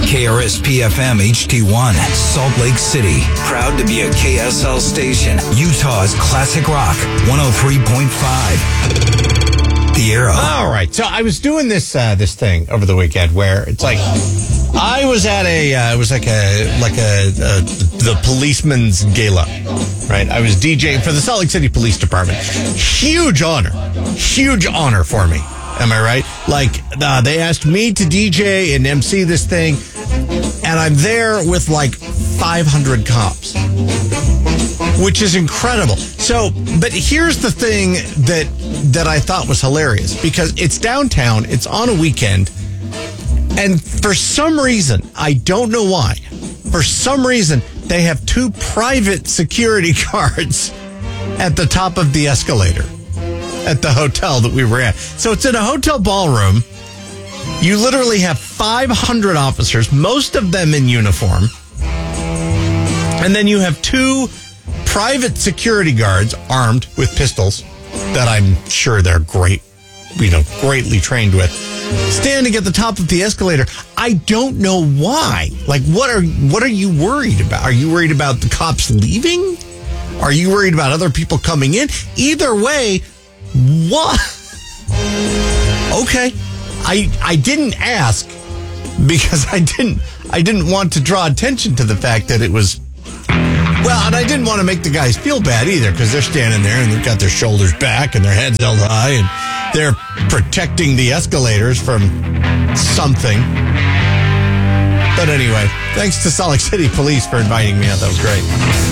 KRSP-FM HD1, Salt Lake City. Proud to be a KSL station. Utah's classic rock, 103.5. The Arrow. All right. So I was doing this thing over the weekend where it's like I was at it was like the policeman's gala, right? I was DJing for the Salt Lake City Police Department. Huge honor for me. Am I right? Like they asked me to DJ and MC this thing, and I'm there with like 500 cops, which is incredible. So, but here's the thing that I thought was hilarious, because it's downtown, it's on a weekend, and for some reason, I don't know why, for some reason, they have 2 private security guards at the top of the escalator at the hotel that we were at. So it's in a hotel ballroom. You literally have 500 officers, most of them in uniform. And then you have 2 private security guards armed with pistols that I'm sure they're greatly trained with, standing at the top of the escalator. I don't know why. Like, what are you worried about? Are you worried about the cops leaving? Are you worried about other people coming in? Either way, what? Okay. I didn't ask because I didn't want to draw attention to the fact that it was, well, and I didn't want to make the guys feel bad either, because they're standing there and they've got their shoulders back and their heads held high and they're protecting the escalators from something. But anyway, thanks to Salt Lake City Police for inviting me out. That was great.